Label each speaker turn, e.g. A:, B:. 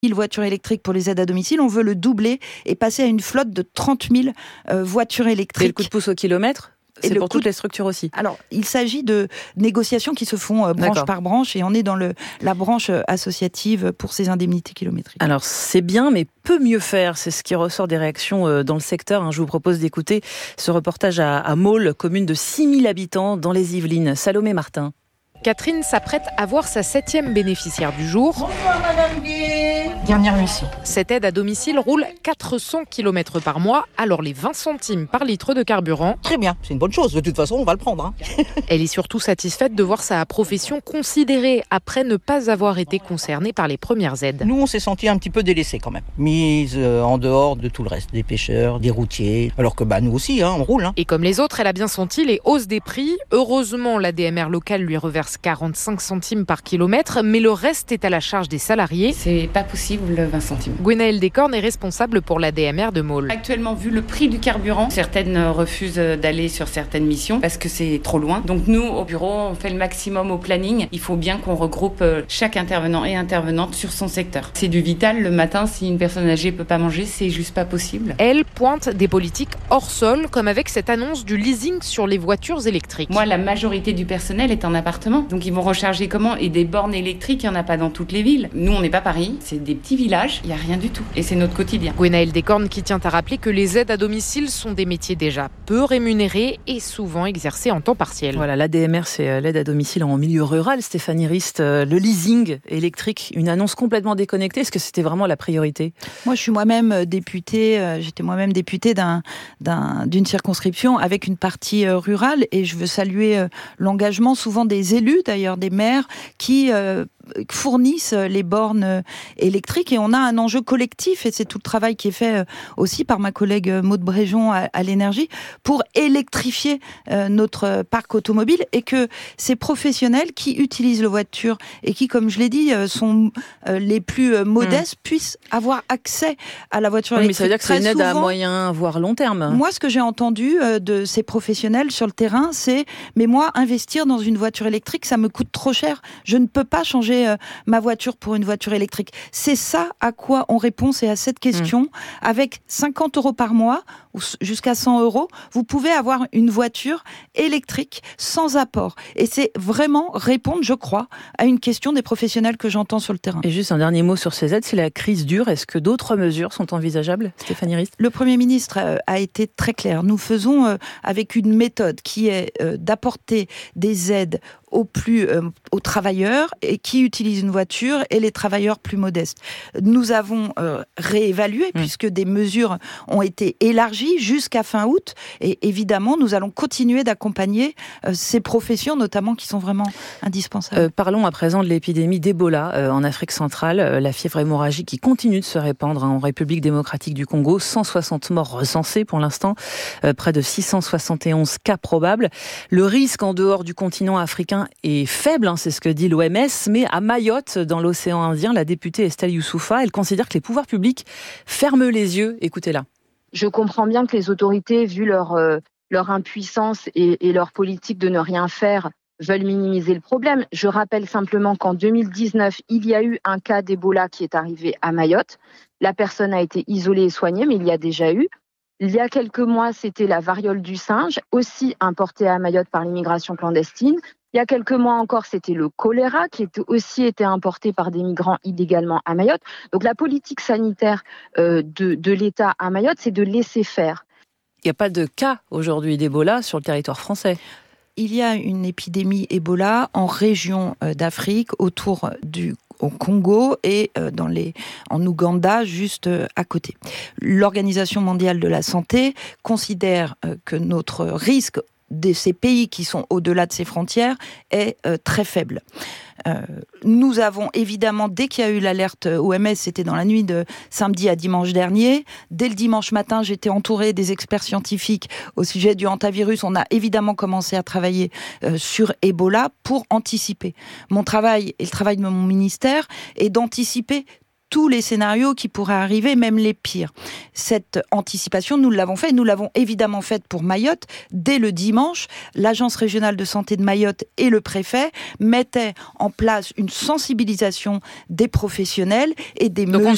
A: 000 voitures électriques pour les aides à domicile. On veut le doubler et passer à une flotte de 30 000 voitures électriques.
B: Et le coup de pouce au kilomètre ? C'est pour toutes les structures aussi.
A: Alors, il s'agit de négociations qui se font branche par branche et on est dans la branche associative pour ces indemnités kilométriques.
B: Alors, c'est bien, mais peut mieux faire. C'est ce qui ressort des réactions dans le secteur. Je vous propose d'écouter ce reportage à Maule, commune de 6 000 habitants dans les Yvelines. Salomé Martin.
C: Catherine s'apprête à voir sa 7e bénéficiaire du jour.
D: Bonsoir Madame Gay.
C: Dernière mission. Cette aide à domicile roule 400 km par mois, alors les 20 centimes par litre de carburant.
D: Très bien, c'est une bonne chose. De toute façon, on va le prendre.
C: Elle est surtout satisfaite de voir sa profession considérée après ne pas avoir été concernée par les premières aides.
D: Nous, on s'est sentis un petit peu délaissés quand même. Mise en dehors de tout le reste, des pêcheurs, des routiers. Alors que nous aussi, on roule.
C: Et comme les autres, elle a bien senti les hausses des prix. Heureusement, la DMR locale lui reverse 45 centimes par kilomètre, mais le reste est à la charge des salariés.
E: C'est pas possible, 20 centimes.
C: Gwenaëlle Descornes est responsable pour la DMR de Maule.
E: Actuellement, vu le prix du carburant, certaines refusent d'aller sur certaines missions parce que c'est trop loin. Donc nous, au bureau, on fait le maximum au planning. Il faut bien qu'on regroupe chaque intervenant et intervenante sur son secteur. C'est du vital. Le matin, si une personne âgée peut pas manger, c'est juste pas possible.
C: Elle pointe des politiques hors sol, comme avec cette annonce du leasing sur les voitures électriques.
E: Moi, la majorité du personnel est en appartement. Donc ils vont recharger comment ? Et des bornes électriques, il n'y en a pas dans toutes les villes. Nous, on n'est pas Paris, c'est des petits villages, il n'y a rien du tout. Et c'est notre quotidien.
C: Gwenaëlle Descornes qui tient à rappeler que les aides à domicile sont des métiers déjà peu rémunérés et souvent exercés en temps partiel.
B: Voilà, l'ADMR, c'est l'aide à domicile en milieu rural. Stéphanie Rist, le leasing électrique, une annonce complètement déconnectée. Est-ce que c'était vraiment la priorité ?
A: Moi, je suis moi-même députée, j'étais moi-même députée d'une circonscription avec une partie rurale et je veux saluer l'engagement souvent des élus, d'ailleurs des maires, qui fournissent les bornes électriques et on a un enjeu collectif et c'est tout le travail qui est fait aussi par ma collègue Maude Bréjon à l'énergie pour électrifier notre parc automobile et que ces professionnels qui utilisent la voiture et qui, comme je l'ai dit, sont les plus modestes puissent avoir accès à la voiture électrique.
B: Mais ça veut dire que c'est une aide à moyen voire long terme.
A: Moi, ce que j'ai entendu de ces professionnels sur le terrain, c'est mais moi, investir dans une voiture électrique, ça me coûte trop cher. Je ne peux pas changer ma voiture pour une voiture électrique. C'est ça à quoi on répond, c'est à cette question. Avec 50 € par mois, ou jusqu'à 100 €, vous pouvez avoir une voiture électrique sans apport. Et c'est vraiment répondre, je crois, à une question des professionnels que j'entends sur le terrain.
B: Et juste un dernier mot sur ces aides. Si la crise dure, est-ce que d'autres mesures sont envisageables, Stéphanie Rist ?
A: Le Premier ministre a été très clair. Nous faisons avec une méthode qui est d'apporter des aides aux travailleurs et qui utilisent une voiture et les travailleurs plus modestes. Nous avons réévalué puisque des mesures ont été élargies jusqu'à fin août et évidemment nous allons continuer d'accompagner ces professions notamment qui sont vraiment indispensables.
B: Parlons à présent de l'épidémie d'Ebola en Afrique centrale, la fièvre hémorragique qui continue de se répandre en République démocratique du Congo, 160 morts recensés pour l'instant, près de 671 cas probables. Le risque en dehors du continent africain est faible, c'est ce que dit l'OMS, mais à Mayotte, dans l'océan Indien, la députée Estelle Youssoufa, elle considère que les pouvoirs publics ferment les yeux. Écoutez-la.
F: Je comprends bien que les autorités, vu leur impuissance et leur politique de ne rien faire, veulent minimiser le problème. Je rappelle simplement qu'en 2019, il y a eu un cas d'Ebola qui est arrivé à Mayotte. La personne a été isolée et soignée, mais il y a déjà eu. Il y a quelques mois, c'était la variole du singe, aussi importée à Mayotte par l'immigration clandestine. Il y a quelques mois encore, c'était le choléra qui aussi été importé par des migrants illégalement à Mayotte. Donc la politique sanitaire de l'État à Mayotte, c'est de laisser faire.
B: Il n'y a pas de cas aujourd'hui d'Ebola sur le territoire français.
A: Il y a une épidémie Ebola en région d'Afrique, au Congo et en Ouganda, juste à côté. L'Organisation mondiale de la santé considère que notre risque de ces pays qui sont au-delà de ces frontières est très faible. Nous avons évidemment, dès qu'il y a eu l'alerte OMS, c'était dans la nuit de samedi à dimanche dernier, dès le dimanche matin, j'étais entourée des experts scientifiques au sujet du hantavirus. On a évidemment commencé à travailler sur Ebola pour anticiper. Mon travail et le travail de mon ministère est d'anticiper tous les scénarios qui pourraient arriver, même les pires. Cette anticipation, nous l'avons fait. Nous l'avons évidemment faite pour Mayotte. Dès le dimanche, l'Agence régionale de santé de Mayotte et le préfet mettaient en place une sensibilisation des professionnels et des mesures.